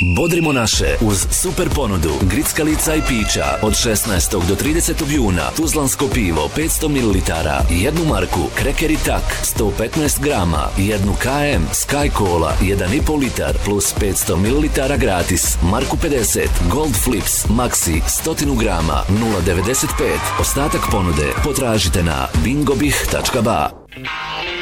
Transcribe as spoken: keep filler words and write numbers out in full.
Bodrimo naše uz super ponudu grickalica i pića od šesnaestog do tridesetog juna. Tuzlansko pivo petsto mililitara, jednu marku Kreker i Tak sto petnaest grama, jednu K M Sky Cola jedan i pol litar plus petsto mililitara gratis. Marku pedeset Gold Flips Maxi sto grama nula devedeset pet. Ostatak ponude potražite na bingobih tačka ba.